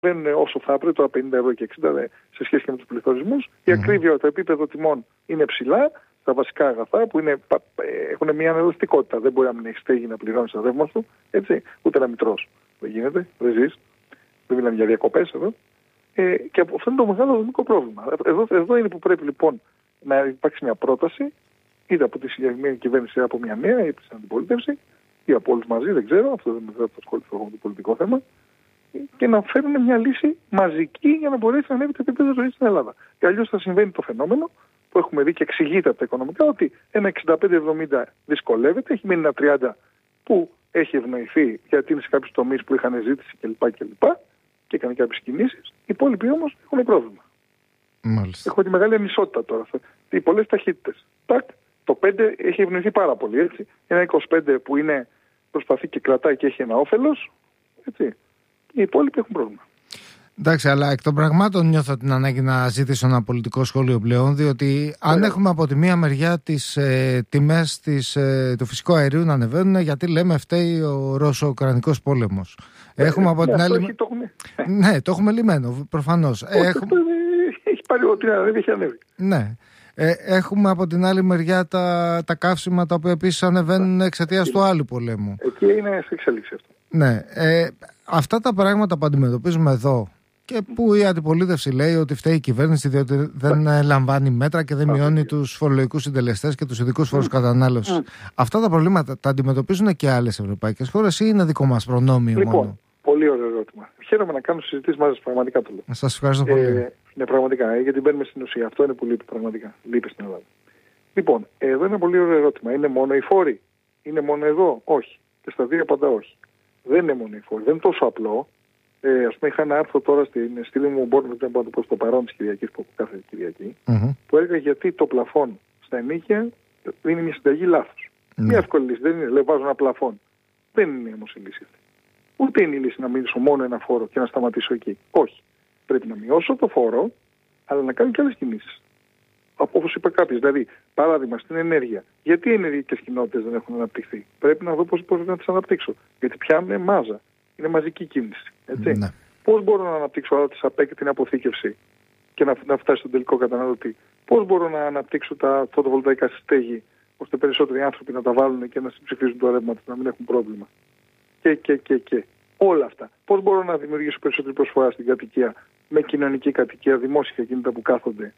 είναι όσο θα έπρεπε, τώρα 50 ευρώ και 60 σε σχέση και με τους πληθωρισμούς. Η ακρίβεια, το επίπεδο τιμών είναι ψηλά, τα βασικά αγαθά που έχουν μια ανελαστικότητα. Δεν μπορεί να μην έχει στέγη να πληρώνει τα ρεύμα σου, έτσι, ούτε να μην τρως. Δεν γίνεται, δεν ζεις. Δεν μιλάμε για διακοπές εδώ. Και αυτό είναι το μεγάλο δομικό πρόβλημα. Εδώ είναι που πρέπει λοιπόν να υπάρξει μια πρόταση, είτε από τη συγκεκριμένη κυβέρνηση, από μια νέα, είτε από την αντιπολίτευση, ή από όλους μαζί, δεν ξέρω, αυτό δεν θα ασχοληθώ με το πολιτικό θέμα, και να φέρουν μια λύση μαζική για να μπορέσει να ανέβει το επίπεδο ζωής στην Ελλάδα. Και αλλιώς θα συμβαίνει το φαινόμενο που έχουμε δει και εξηγείται από τα οικονομικά, ότι ένα 65-70 δυσκολεύεται, έχει μείνει ένα 30 που έχει ευνοηθεί γιατί είναι σε κάποιους τομείς που είχαν ζήτηση κλπ. Και έκανε κάποιες κινήσεις. Οι υπόλοιποι όμως έχουν πρόβλημα. Μάλιστα. Έχω τη μεγάλη ανισότητα τώρα. Οι πολλές ταχύτητες. Το 5 έχει ευνοηθεί πάρα πολύ. Έτσι. Ένα 25 που προσπαθεί και κρατάει και έχει ένα όφελος. Έτσι. Οι υπόλοιποι έχουν πρόβλημα. Εντάξει, αλλά εκ των πραγμάτων νιώθω την ανάγκη να ζητήσω ένα πολιτικό σχόλιο πλέον, διότι αν έχουμε από τη μία μεριά τις τιμές του φυσικού αερίου να ανεβαίνουν, γιατί λέμε φταίει ο Ρώσο-Ουκρανικός πόλεμος. Έχουμε από την άλλη. Ναι, το έχουμε λυμμένο, προφανώς. Έχει πάρει ό,τι ανέβει, έχει ανέβει. Ναι. Έχουμε από την άλλη μεριά τα καύσιμα, τα οποία επίσης ανεβαίνουν εξαιτίας του άλλου πολέμου. Εκεί είναι σε εξέλιξη αυτό. Ναι. Αυτά τα πράγματα που αντιμετωπίζουμε εδώ και που η αντιπολίτευση λέει ότι φταίει η κυβέρνηση διότι δεν λαμβάνει μέτρα και δεν μειώνει τους φορολογικούς συντελεστές και τους ειδικούς φόρους κατανάλωσης. Αυτά τα προβλήματα τα αντιμετωπίζουν και άλλες ευρωπαϊκές χώρες ή είναι δικό μας προνόμιο λοιπόν, μόνο? Πολύ ωραίο ερώτημα. Χαίρομαι να κάνω συζητήσεις μαζί σας, πραγματικά το λέω. Σας ευχαριστώ πολύ. Ναι, πραγματικά, γιατί μπαίνουμε στην ουσία. Αυτό είναι που λείπει πραγματικά. Λείπει στην Ελλάδα. Λοιπόν, εδώ είναι ένα πολύ ωραίο ερώτημα. Είναι μόνο οι φόροι? Είναι μόνο εδώ? Όχι. Και στα δύο πάντα όχι. Δεν είναι μόνο οι φόροι. Δεν είναι τόσο απλό. Ας πούμε, είχα ένα άρθρο τώρα στην στήλη μου, μπορώ να το πω στο παρόν της Κυριακής, που έχω κάθε Κυριακή, που έλεγα γιατί το πλαφόν στα ενοίκια είναι μια συνταγή λάθος. Μια εύκολη λύση. Δεν είναι, λέει, βάζω ένα πλαφόν. Δεν είναι όμως η λύση αυτή. Ούτε είναι η λύση να μείνω μόνο ένα φόρο και να σταματήσω εκεί. Όχι. Πρέπει να μειώσω το φόρο, αλλά να κάνω και άλλες κινήσεις. Όπως είπε κάποιος, δηλαδή, παράδειγμα, στην ενέργεια. Γιατί οι ενεργειακές κοινότητες δεν έχουν αναπτυχθεί? Πρέπει να δω πώς μπορώ να τις αναπτύξω. Γιατί πιάνουν μάζα. Είναι μαζική κίνηση. Έτσι. Πώς μπορώ να αναπτύξω άλλα τις ΑΠΕ και την αποθήκευση και να φτάσει στον τελικό καταναλωτή? Πώς μπορώ να αναπτύξω τα φωτοβολταϊκά στη στέγη, ώστε περισσότεροι άνθρωποι να τα βάλουν και να συμψηφίζουν το ρεύμα τους, να μην έχουν πρόβλημα? Και. Όλα αυτά. Πώς μπορώ να δημιουργήσω περισσότερη προσφορά στην κατοικία με κοινωνική κατοικία, δημόσια ακίνητα που κάθονται,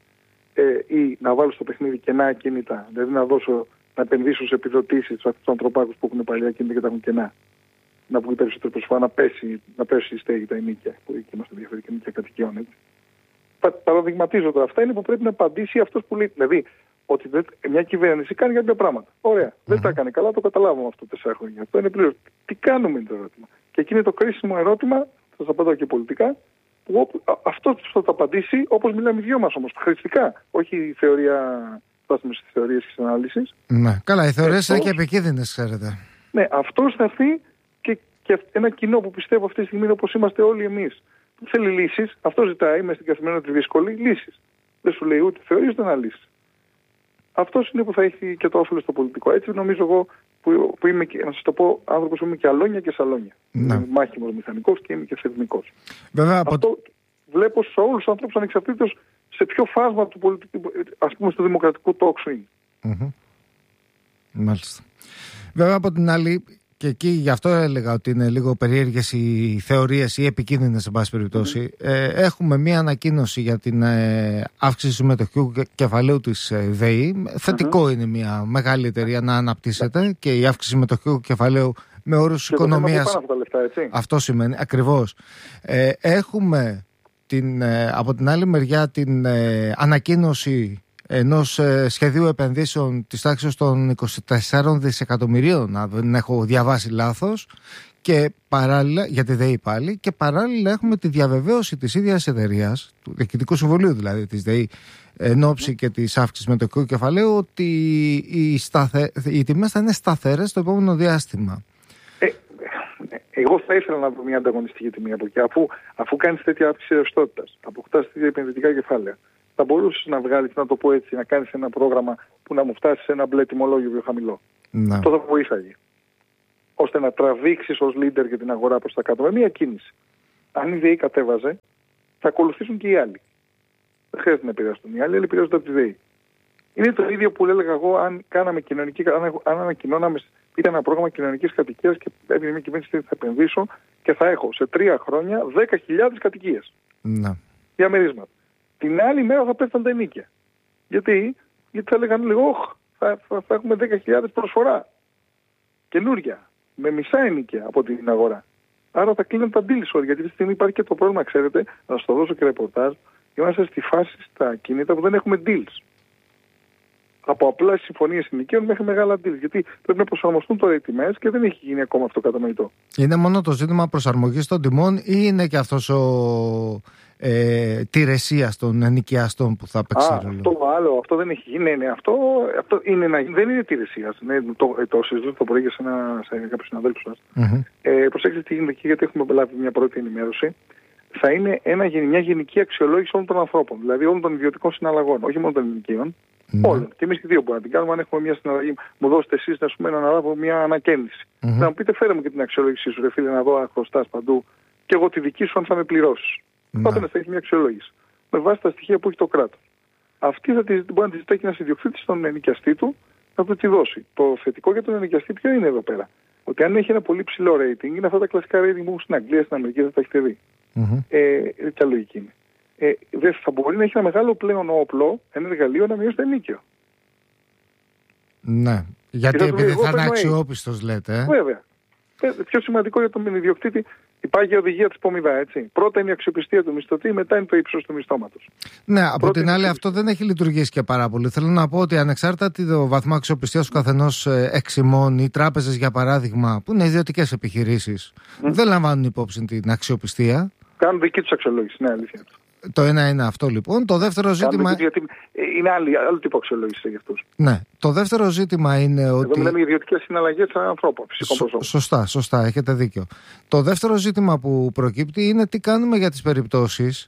ή να βάλω στο παιχνίδι κενά ακίνητα, δηλαδή να επενδύσω σε επιδοτήσεις στους ανθρωπάκους που έχουν παλιά ακίνητα και τα έχουν κενά. Να βγει περισσότερη προσφορά, να πέσει η στέγη, τα ενίκια, που εκεί είμαστε διαφορετικά ενίκια κατοικιών. Έτσι. Παραδειγματίζω τώρα. Αυτά είναι που πρέπει να απαντήσει αυτός που λέει. Δηλαδή, ότι μια κυβέρνηση κάνει κάποια πράγματα. Ωραία. Δεν τα έκανε καλά, το καταλάβουμε αυτό 4 χρόνια. Αυτό είναι πλήρως. Τι κάνουμε είναι το ερώτημα. Και εκεί είναι το κρίσιμο ερώτημα, θα σας απαντάω και πολιτικά, που αυτό θα το απαντήσει όπως μιλάμε οι δυο μας όμως, χρηστικά. Όχι η θεωρία, φτάσουμε στις θεωρίες και στις αναλύσεις. Ναι, καλά, οι θεωρίες είναι και επικίνδυνες, ξέρετε. Ναι, αυτός θα έρθει και ένα κοινό που πιστεύω αυτή τη στιγμή όπως είμαστε όλοι εμείς. Που θέλει λύσεις, αυτό ζητάει μες στην καθημερινότητα δύσκολη λύσεις. Δεν σου λέει ούτε θεωρίες ούτε αναλύσεις. Αυτός είναι που θα έχει και το όφελος στο πολιτικό. Έτσι νομίζω εγώ που είμαι, να σας το πω, άνθρωπος που είμαι και αλόνια και σαλόνια. Είμαι μάχημος μηχανικός και είμαι και θεσμικός. Βέβαια, αυτό βλέπω σε όλους τους ανθρώπους ανεξαρτήτως σε ποιο φάσμα του πολιτικού, ας πούμε στο δημοκρατικό talk είναι. Μάλιστα. Βέβαια από την άλλη, και εκεί γι' αυτό έλεγα ότι είναι λίγο περίεργες οι θεωρίες ή επικίνδυνες, σε πάση περιπτώσει. Έχουμε μία ανακοίνωση για την αύξηση συμμετοχικού κεφαλαίου της ΔΕΗ. Θετικό είναι μια μεγάλη εταιρεία να αναπτύσσεται και η αύξηση συμμετοχικού κεφαλαίου με όρους οικονομίας. Αυτό σημαίνει ακριβώς. Έχουμε από την άλλη μεριά την ανακοίνωση ενός σχεδίου επενδύσεων της τάξης των 24 δισεκατομμυρίων, αν δεν έχω διαβάσει λάθος, και παράλληλα, για τη ΔΕΗ πάλι, και παράλληλα έχουμε τη διαβεβαίωση της ίδιας εταιρείας, του Διοικητικού Συμβουλίου δηλαδή της ΔΕΗ, εν ώψη και της αύξησης μετοχικού κεφαλαίου, ότι οι τιμές θα είναι σταθερές στο επόμενο διάστημα. Εγώ θα ήθελα να βρω μια ανταγωνιστική τιμή από εκεί, αφού κάνεις τέτοια αύξηση ρευστότητας, αποκτάς τέτοια επενδυτικά κεφάλαια. Θα μπορούσες να βγάλεις, να το πω έτσι, να κάνεις ένα πρόγραμμα που να μου φτάσει σε ένα μπλε τιμολόγιο πιο χαμηλό. Ναι. Αυτό θα βοήθαγε. Ώστε να τραβήξεις ως leader για την αγορά προς τα κάτω με μια κίνηση. Αν η ΔΕΗ κατέβαζε, θα ακολουθήσουν και οι άλλοι. Δεν χρειάζεται να επηρεαστούν οι άλλοι, αλλά επηρεάζονται από τη ΔΕΗ. Είναι το ίδιο που έλεγα εγώ αν ανακοινώναμε είτε ένα πρόγραμμα κοινωνικής κατοικίας και έπαιρνε μια κυβέρνηση θα επενδύσω και θα έχω σε 3 χρόνια 10.000 κατοικίες. Ναι. Διαμερίσματα. Την άλλη μέρα θα πέφτουν τα ενίκια. Γιατί θα έλεγαν λίγο, θα έχουμε 10.000 προσφορά. Καινούρια. Με μισά ενίκια από την αγορά. Άρα θα κλείνουν τα deals όλοι. Γιατί αυτή τη στιγμή υπάρχει και το πρόβλημα, ξέρετε, να σας το δώσω και ρεπορτάζ. Είμαστε στη φάση στα ακίνητα που δεν έχουμε deals. Από απλά συμφωνίες ενοικίων μέχρι μεγάλα deals. Γιατί πρέπει να προσαρμοστούν τώρα οι τιμές και δεν έχει γίνει ακόμα αυτό κατανοητό. Είναι μόνο το ζήτημα προσαρμογής των τιμών ή είναι και αυτός τηρεσίας των ενοικιαστών που θα παίξει ρόλο? Αυτό δεν έχει γίνει. Ναι, αυτό δεν είναι τηρεσίας. Ναι, το συζητώ το πρωί και σε κάποιους συναδέλφους σας. Προσέξτε τι γίνεται εκεί, γιατί έχουμε λάβει μια πρώτη ενημέρωση. Θα είναι μια γενική αξιολόγηση όλων των ανθρώπων, δηλαδή όλων των ιδιωτικών συναλλαγών, όχι μόνο των ενοικίων. Όλων. Και εμείς και δύο μπορούμε να την κάνουμε. Αν έχουμε μια συναλλαγή, μου δώσετε εσείς να αναλάβω μια ανακαίνιση. Να μου πείτε, φέρε μου και την αξιολόγησή σου, ρε φίλε, να δω αν χρωστάς παντού, και εγώ τη δική σου αν θα με πληρώσεις. Τότε θα έχει μια αξιολόγηση. Με βάση τα στοιχεία που έχει το κράτος. Αυτή μπορεί να τη ζητάει και ένας ιδιοκτήτης στον ενοικιαστή του να του τη δώσει. Το θετικό για τον ενοικιαστή ποιο είναι εδώ πέρα? Ότι αν έχει ένα πολύ ψηλό rating, είναι αυτά τα κλασικά rating που στην Αγγλία, στην Αμερική, δεν τα έχετε δει. Ποια λογική είναι? Δεν θα μπορεί να έχει ένα μεγάλο πλέον όπλο, ένα εργαλείο να μειώσει το ενίκιο. Ναι. Γιατί επειδή θα είναι αξιόπιστος, λέτε. Βέβαια. Πιο σημαντικό για τον ιδιοκτήτη, υπάρχει η οδηγία της Πομιδά, έτσι. Πρώτα είναι η αξιοπιστία του μισθωτή, μετά είναι το ύψος του μισθώματος. Ναι, από την άλλη αυτό δεν έχει λειτουργήσει και πάρα πολύ. Θέλω να πω ότι ανεξάρτητα το βαθμό αξιοπιστίας του καθενός εξημών, οι τράπεζες για παράδειγμα, που είναι ιδιωτικές επιχειρήσεις, δεν λαμβάνουν υπόψη την αξιοπιστία. Κάνουν δική τους αξιολόγηση, ναι, αλήθεια. Το ένα είναι αυτό λοιπόν. Το δεύτερο ζήτημα. Γιατί είναι άλλο τύπο αξιολόγηση για αυτούς. Ναι. Το δεύτερο ζήτημα είναι ότι. Εδώ μιλάμε για ιδιωτικές συναλλαγές ανθρώπων, φυσικών προσώπων. Σωστά, έχετε δίκιο. Το δεύτερο ζήτημα που προκύπτει είναι τι κάνουμε για τις περιπτώσεις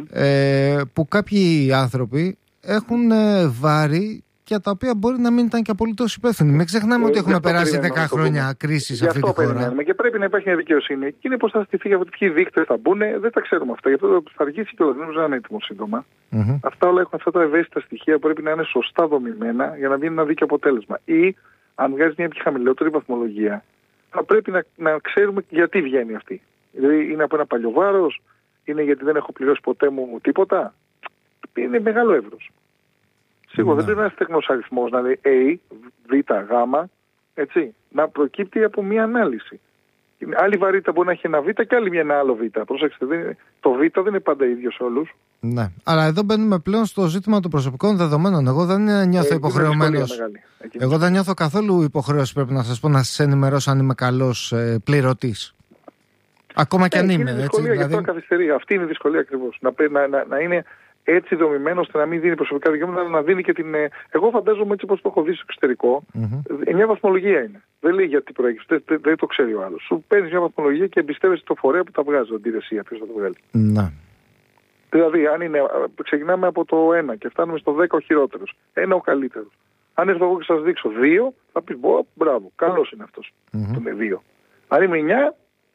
που κάποιοι άνθρωποι έχουν βάρη για τα οποία μπορεί να μην ήταν και απολύτως υπεύθυνοι. Μην ξεχνάμε ότι έχουμε περάσει 10 χρόνια κρίση σε αυτή τη χώρα. Και πρέπει να υπάρχει μια δικαιοσύνη. Και είναι πώς θα στηθεί για ποιοι δείκτες θα μπουν, δεν τα ξέρουμε αυτά. Γι' αυτό θα αργήσει και δεν είναι έτοιμο σύντομα. Αυτά όλα έχουν αυτά τα ευαίσθητα στοιχεία που πρέπει να είναι σωστά δομημένα για να βγει ένα δίκαιο αποτέλεσμα. Ή αν βγάζει μια πιο χαμηλότερη βαθμολογία, θα πρέπει να ξέρουμε γιατί βγαίνει αυτή. Δηλαδή είναι από ένα παλιό βάρος, είναι γιατί δεν έχω πληρώσει ποτέ μου τίποτα. Είναι μεγάλο εύρος. Σίγουρα δεν πρέπει να είναι στεγνός αριθμός, να είναι A, Β, Γ, έτσι, να προκύπτει από μια ανάλυση. Άλλη βαρύτητα μπορεί να έχει ένα Β και άλλη ένα άλλο Β. Προσέξτε, το Β δεν είναι πάντα ίδιο σε όλους. Ναι, αλλά εδώ μπαίνουμε πλέον στο ζήτημα των προσωπικών δεδομένων. Εγώ δεν νιώθω υποχρεωμένος. Εγώ δεν νιώθω καθόλου υποχρέωση, πρέπει να σας πω, να σας ενημερώσω αν είμαι καλός πληρωτής. Ακόμα και αν είμαι. Είναι δυσκολία, γι' αυτό καθυστερεί. Αυτή είναι η δυσκολία ακριβώς. Να είναι έτσι δομημένο ώστε να μην δίνει προσωπικά δικαιώματα, αλλά να δίνει και την. Εγώ φαντάζομαι έτσι όπως το έχω δει στο εξωτερικό, μια βαθμολογία είναι. Δεν λέει γιατί προέκυψε, δεν το ξέρει ο άλλος. Σου παίρνει μια βαθμολογία και εμπιστεύεσαι το φορέα που τα βγάζει, την υπηρεσία, ποιος θα το βγάλει. Να. Δηλαδή, αν είναι, ξεκινάμε από το 1 και φτάνουμε στο 10 ο χειρότερος, 1 ο καλύτερος. Αν έρθω εγώ και σας δείξω 2, θα πεις μπράβο, καλός είναι αυτός που είναι 2. Αν είμαι 9,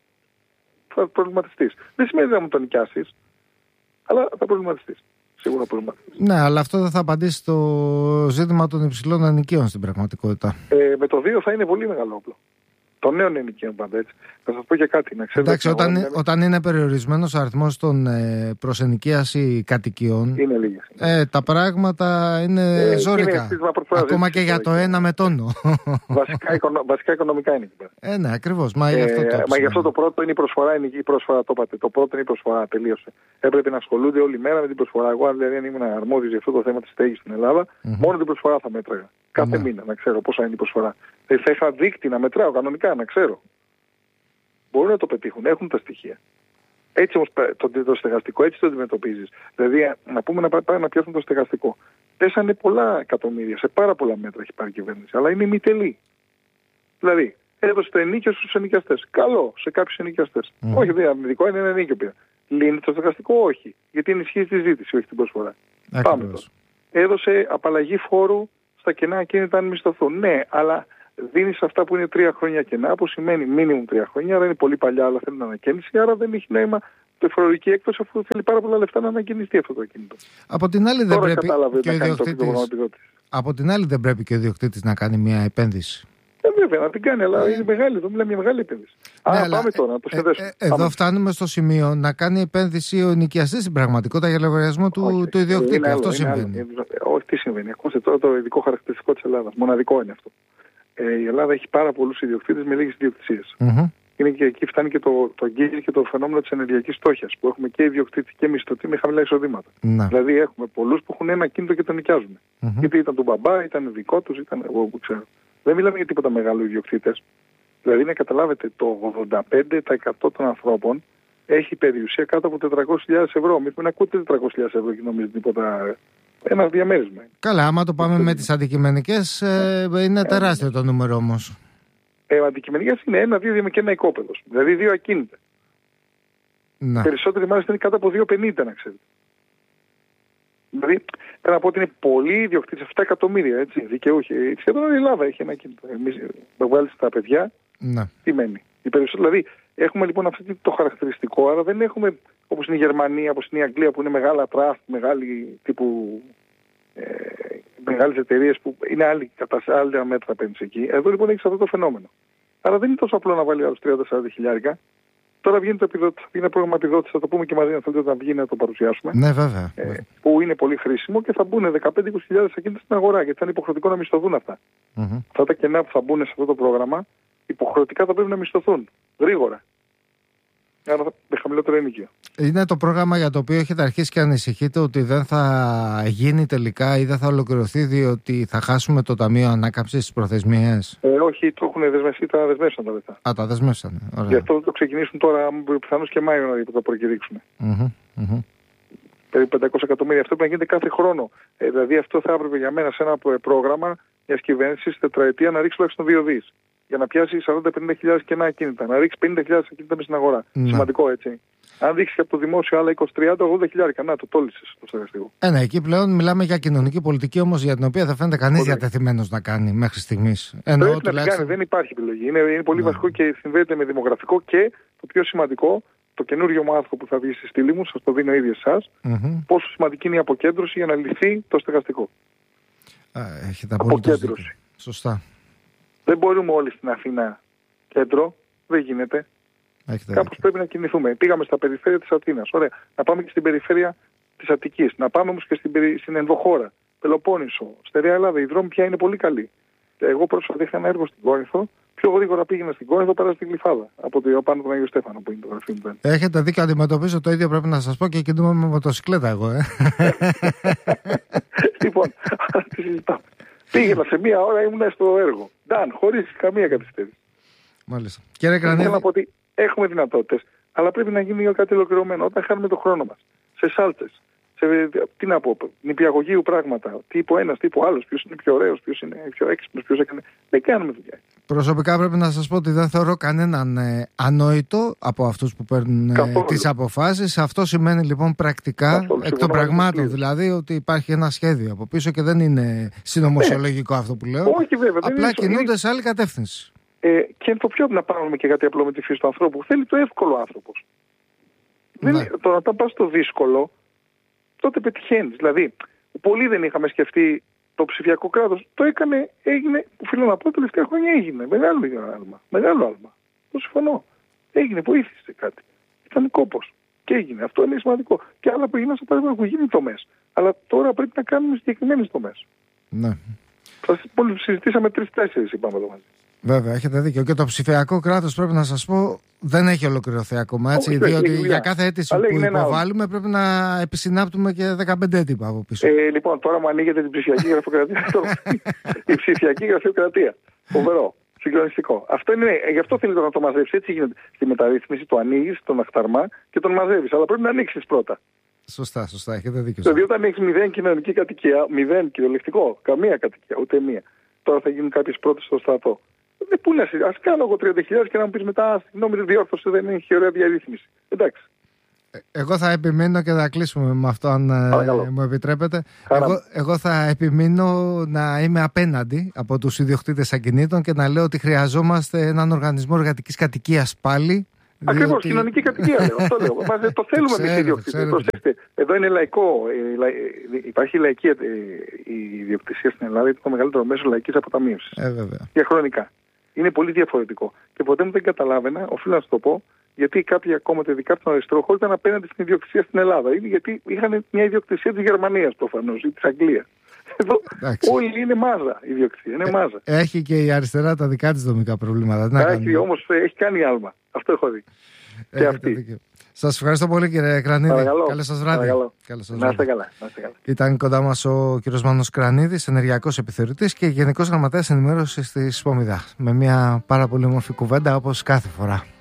θα προβληματιστείς. Δεν σημαίνει ότι θα μου τον νοικιάσεις, αλλά θα προβληματιστείς. Σίγουρα προβληματιστείς. Ναι, αλλά αυτό δεν θα απαντήσει στο ζήτημα των υψηλών ενοικίων στην πραγματικότητα. Με το 2 θα είναι πολύ μεγάλο όπλο. Των νέων ενοικίων πάντα έτσι. Θα σας πω και κάτι να ξέρετε. Εντάξει, όταν είναι περιορισμένος ο αριθμός των προς ενοικίαση κατοικιών, είναι λίγες. Τα πράγματα είναι ζόρικα. Ακόμα και για το ένα με τόνο. Βασικά οικονομικά είναι εκεί πέρα. Ναι, ακριβώς. Μα γι' αυτό το πρώτο είναι η προσφορά, είναι η προσφορά. Το είπατε. Το πρώτο είναι η προσφορά. Τελείωσε. Έπρεπε να ασχολούνται όλη μέρα με την προσφορά. Εγώ, δηλαδή, αν ήμουν αρμόδιος για αυτό το θέμα της στέγης στην Ελλάδα, μόνο την προσφορά θα μέτραγα. Κάθε μήνα να ξέρω πόσα είναι η προσφορά. Θα είχα δείκτη να μετράω κανονικά, να ξέρω. Μπορούν να το πετύχουν, έχουν τα στοιχεία. Έτσι όμως το στεγαστικό, έτσι το αντιμετωπίζεις. Δηλαδή, να πούμε να πάνε να πιάσουν το στεγαστικό. Πέσανε πολλά εκατομμύρια, σε πάρα πολλά μέτρα έχει πάρει η κυβέρνηση, αλλά είναι ημιτελή. Δηλαδή, έδωσε το ενίκιο στους ενοικιαστές. Καλό σε κάποιους ενοικιαστές. Όχι, δικό είναι ένα ενίκιο πια. Λύνει το στεγαστικό, όχι. Γιατί ενισχύει τη ζήτηση, όχι την προσφορά. Πάμε τώρα. Έδωσε απαλλαγή φόρου στα κενά ακίνητα αν μισθωθούν. Ναι, αλλά δίνεις αυτά που είναι 3 χρόνια κενά, που σημαίνει μίνιμουμ 3 χρόνια, άρα είναι πολύ παλιά, αλλά θέλουν ανακαίνιση, άρα δεν έχει νόημα ούτε φορολογική έκπτωση, αφού θέλει πάρα πολλά λεφτά να ανακοινιστεί αυτό το ακίνητο. Από την άλλη δεν πρέπει και ο ιδιοκτήτης να κάνει μια επένδυση. Βέβαια, να την κάνει, αλλά είναι μεγάλη, εδώ μιλάμε για μεγάλη επένδυση. Πάμε τώρα να το συνδέσουμε. Εδώ φτάνουμε στο σημείο να κάνει επένδυση ο ενοικιαστής στην πραγματικότητα για λογαριασμό του ιδιοκτήτη. Αυτό συμβαίνει. Όχι, τι συμβαίνει. Ακούστε τώρα το ειδικό χαρακτηριστικό της Ελλάδας. Μοναδικό είναι αυτό. Η Ελλάδα έχει πάρα πολλούς ιδιοκτήτες με λίγες ιδιοκτησίες. Είναι και εκεί φτάνει και το αγγίζει και το φαινόμενο της ενεργειακής φτώχειας, που έχουμε και ιδιοκτήτη και μισθωτή με χαμηλά εισοδήματα. Δηλαδή έχουμε πολλούς που έχουν ένα ακίνητο και τον νοικιάζουν. Είτε ήταν του μπαμπά, ήταν δικό τους, ήταν εγώ που ξέρω. Δεν μιλάμε για τίποτα μεγάλο ιδιοκτήτες. Δηλαδή, να καταλάβετε, το 85% των ανθρώπων έχει περιουσία κάτω από 400.000 ευρώ. Μην ακούτε 400.000 ευρώ και νομίζετε τίποτα. Ένα διαμέρισμα. Καλά, άμα το πάμε με τις αντικειμενικές, είναι τεράστιο το νούμερο όμως. Αντικειμενικές είναι 1, 2 και ένα οικόπεδος. Δηλαδή 2 ακίνητα. Περισσότεροι μάλιστα είναι κάτω από 2,50 να ξέρετε. Δηλαδή, πρέπει να πω ότι είναι πολλοί ιδιοκτήτες, 7 εκατομμύρια, έτσι, δικαιούχοι. Σχεδόν η Ελλάδα έχει ένα κίνητο. Εμείς βγάλει τα παιδιά, τι μένει. Δηλαδή, έχουμε λοιπόν αυτό το χαρακτηριστικό, άρα δεν έχουμε όπως είναι η Γερμανία, όπως είναι η Αγγλία, που είναι μεγάλα τραστ, μεγάλοι τύπου μεγάλες εταιρείες που είναι άλλα μέτρα παίρνεις εκεί. Εδώ λοιπόν έχεις αυτό το φαινόμενο. Άρα δεν είναι τόσο απλό να βάλει άλλους 30-40 χιλιάρικα. Τώρα βγαίνει το επιδότηση, είναι πρόγραμμα επιδότηση, θα το πούμε και μαζί αν θέλετε να βγει να το παρουσιάσουμε. Ναι, βέβαια. Που είναι πολύ χρήσιμο και θα μπουν 15-20 χιλιάδες ακίνητα στην αγορά, γιατί θα είναι υποχρεωτικό να μισθωθούν αυτά. Αυτά τα κενά που θα μπουν σε αυτό το πρόγραμμα, υποχρεωτικά θα πρέπει να μισθωθούν γρήγορα. Άρα με χαμηλότερο ενοικίο. Είναι το πρόγραμμα για το οποίο έχετε αρχίσει και ανησυχείτε ότι δεν θα γίνει τελικά ή δεν θα ολοκληρωθεί, διότι θα χάσουμε το Ταμείο Ανάκαμψης στις προθεσμίες. Όχι, το έχουν δεσμευτεί, τα δεσμεύσαν τα λεφτά. Τα δεσμεύσαν. Γι' αυτό το ξεκινήσουν τώρα, πιθανώς και Μάιο να το προκηρύξουν. Περίπου 500 εκατομμύρια. Αυτό πρέπει να γίνεται κάθε χρόνο. Δηλαδή αυτό θα έπρεπε για μένα σε ένα πρόγραμμα μιας κυβέρνησης τετραετία να ρίξει τουλάχιστον 2 δις. Για να πιάσει 40-50 χιλιάδες κενά ακίνητα. Να ρίξει 50 χιλιάδες ακίνητα μέσα στην αγορά. Σημαντικό, έτσι. Αν ρίξει από το δημόσιο άλλα 20-30-80 χιλιάρικα, να το τόλισες το στεγαστικό. Ναι, εκεί πλέον μιλάμε για κοινωνική πολιτική όμως για την οποία δεν φαίνεται κανείς διατεθειμένος να κάνει μέχρι στιγμής. Πρέπει να κάνει, δεν υπάρχει επιλογή. Είναι πολύ βασικό και συνδέεται με δημογραφικό και το πιο σημαντικό, το καινούριο μου άρθρο που θα βγει στη στήλη μου, σας το δίνω ήδη εσάς, πόσο σημαντική είναι η αποκέντρωση για να λυθεί το στεγαστικό. Έχετε αποκέντρωση. Σωστά. Δεν μπορούμε όλοι στην Αθήνα κέντρο, δεν γίνεται. Κάπως πρέπει να κινηθούμε. Πήγαμε στα περιφέρεια της Αθήνας. Ωραία. Να πάμε και στην περιφέρεια της Αττικής. Να πάμε όμως και στην ενδοχώρα. Πελοπόννησο, Στερεά Ελλάδα. Οι δρόμοι πια είναι πολύ καλοί. Εγώ πρόσφατα είχα ένα έργο στην Κόρινθο. Πιο γρήγορα πήγαινα στην Κόρινθο παρά στην Γλυφάδα. Από το πάνω του Αγίου Στέφανο που είναι το γραφείο μου. Έχετε δίκιο, αντιμετωπίζω το ίδιο, πρέπει να σας πω, και κινούμαι με μοτοσυκλέτα εγώ. Λοιπόν, τι συζητάμε. Πήγαινα σε μία ώρα, ήμουν στο έργο. Χωρίς καμία καθυστέρηση. Μάλιστα. Κύριε Κρανίδη. Θέλω να πω ότι έχουμε δυνατότητες, αλλά πρέπει να γίνει κάτι ολοκληρωμένο. Όταν χάνουμε τον χρόνο μας, σε σάλτσες, τι να πω, νηπιαγωγείου πράγματα, τύπο ένας, τύπο άλλος, ποιος είναι πιο ωραίος, ποιος είναι πιο έξυπνος, ποιος έκανε. Δεν κάνουμε δουλειά. Προσωπικά πρέπει να σας πω ότι δεν θεωρώ κανέναν ανόητο από αυτούς που παίρνουν τις αποφάσεις. Αυτό σημαίνει λοιπόν πρακτικά εκ των πραγμάτων, δηλαδή ότι υπάρχει ένα σχέδιο από πίσω και δεν είναι συνωμοσιολογικό αυτό που λέω. Όχι, βέβαια, απλά κινούνται σε άλλη κατεύθυνση. Και το πιο να πάρουμε και κάτι απλό με τη φύση του ανθρώπου. Θέλει το εύκολο άνθρωπος. Τώρα, όταν πας στο δύσκολο, τότε πετυχαίνεις. Δηλαδή, πολλοί δεν είχαμε σκεφτεί το ψηφιακό κράτος. Το έγινε, που θέλω να πω, τελευταία χρόνια έγινε. Μεγάλο άλμα. Το συμφωνώ. Έγινε, βοήθησε κάτι. Ήταν κόπος. Και έγινε. Αυτό είναι σημαντικό. Και άλλα που έγιναν, έχουν γίνει τομές. Αλλά τώρα πρέπει να κάνουμε συγκεκριμένες τομές. Ναι. Συζητήσαμε 3-4, είπαμε εδώ μαζί. Βέβαια, έχετε δίκιο. Και το ψηφιακό κράτος, πρέπει να σας πω, δεν έχει ολοκληρωθεί ακόμα. Έτσι, διότι για κάθε αίτηση που υποβάλλουμε πρέπει να επισυνάπτουμε και 15 έτυπα από πίσω. Λοιπόν, τώρα μου ανοίγεται την ψηφιακή γραφειοκρατία. Η ψηφιακή γραφειοκρατία. Φοβερό. Συγκλονιστικό. Αυτό είναι, γι' αυτό θέλει να το μαζεύει. Έτσι γίνεται στη μεταρρύθμιση. Το ανοίγει, τον αχταρμά και τον μαζεύει. Αλλά πρέπει να ανοίξει πρώτα. Σωστά, έχετε δίκιο. Δηλαδή, όταν έχει 0 κοινωνική κατοικία, 0 κυριολεκτικό, καμία κατοικία, ούτε μία. Τώρα θα γίνουν κάποιες πρώτες στο στρατό. Πού να συζητήσω, ας κάνω εγώ 30.000 και να μου πεις μετά, συγγνώμη, διόρθωση δεν έχει ωραία διαρρύθμιση. Εντάξει. Εγώ θα επιμείνω και θα κλείσουμε με αυτό, αν μου επιτρέπετε. Εγώ θα επιμείνω να είμαι απέναντι από τους ιδιοκτήτες ακινήτων και να λέω ότι χρειαζόμαστε έναν οργανισμό εργατικής κατοικίας πάλι, Ακριβώς, κοινωνική κατοικία λέω. Αυτό λέω. Το θέλουμε εμείς οι ιδιοκτήτες. Προσέξτε, εδώ είναι λαϊκό. Υπάρχει λαϊκή ιδιοκτησία στην Ελλάδα, είναι το μεγαλύτερο μέσο λαϊκής αποταμίευσης. Διαχρονικά. Είναι πολύ διαφορετικό. Και ποτέ μου δεν καταλάβαινα, οφείλω να σου το πω, γιατί κάποια κόμματα, ειδικά από τον αριστερό χώρο, ήταν απέναντι στην ιδιοκτησία στην Ελλάδα. Είναι γιατί είχαν μια ιδιοκτησία της Γερμανίας προφανώς ή της Αγγλίας. Εδώ όλοι είναι μάζα η ιδιοκτησία. Είναι μάζα. Έχει και η αριστερά τα δικά της δομικά προβλήματα. Έχει όμως, έχει κάνει άλμα. Αυτό έχω δει. Και αυτή. Σας ευχαριστώ πολύ, κύριε Κρανίδη. Καλή σας βράδυ. Να είστε καλά. Ήταν κοντά μας ο κύριος Μάνος Κρανίδης, ενεργειακός επιθεωρητής και γενικός γραμματέας ενημέρωσης της ΠΟΜΙΔΑ. Με μια πάρα πολύ όμορφη κουβέντα όπως κάθε φορά.